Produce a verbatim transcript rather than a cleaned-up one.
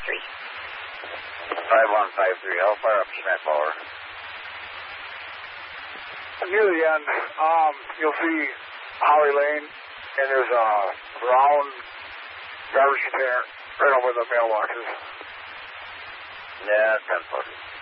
three. five one five three, I'll fire up Smith over. Near the end, um, you'll see Holly Lane, and there's a brown garbage container right over the mailboxes. Yeah, ten foot.